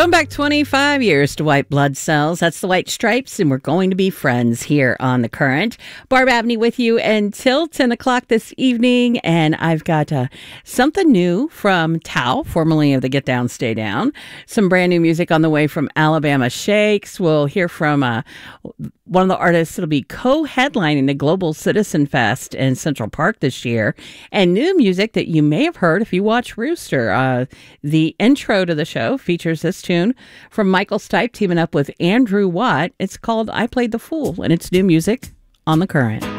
Going back 25 years to White Blood Cells. That's the White Stripes, and we're going to be friends here on The Current. Barb Abney with you until 10 o'clock this evening, and I've got something new from Tao, formerly of the Get Down, Stay Down. Some brand new music on the way from Alabama Shakes. We'll hear from one of the artists that'll be co-headlining the Global Citizen Fest in Central Park this year, and new music that you may have heard if you watch Rooster. The intro to the show features this tune from Michael Stipe teaming up with Andrew Watt. It's called I Played the Fool, and it's new music on The Current.